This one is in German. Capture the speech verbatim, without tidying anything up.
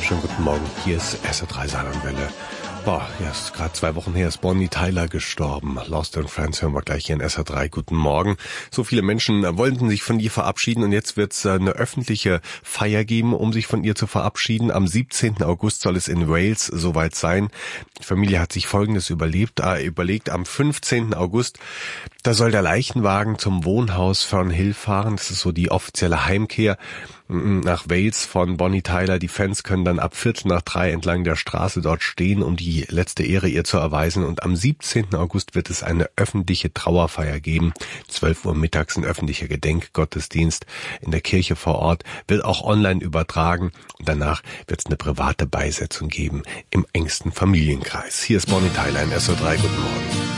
Schönen guten Morgen, hier ist S R drei Saarlandwelle. Boah, ja, ist gerade zwei Wochen her, ist Bonnie Tyler gestorben. Lost in Friends hören wir gleich hier in S R drei. Guten Morgen. So viele Menschen wollten sich von ihr verabschieden und jetzt wird es eine öffentliche Feier geben, um sich von ihr zu verabschieden. Am siebzehnten August soll es in Wales soweit sein. Die Familie hat sich Folgendes überlebt, äh, überlegt. Am fünfzehnten August, da soll der Leichenwagen zum Wohnhaus Fernhill fahren. Das ist so die offizielle Heimkehr nach Wales von Bonnie Tyler. Die Fans können dann ab Viertel nach drei entlang der Straße dort stehen, um die letzte Ehre ihr zu erweisen. Und am siebzehnten August wird es eine öffentliche Trauerfeier geben. zwölf Uhr mittags ein öffentlicher Gedenkgottesdienst in der Kirche vor Ort, wird auch online übertragen. Und danach wird es eine private Beisetzung geben im engsten Familienkreis. Hier ist Bonnie Tyler in S R drei. Guten Morgen.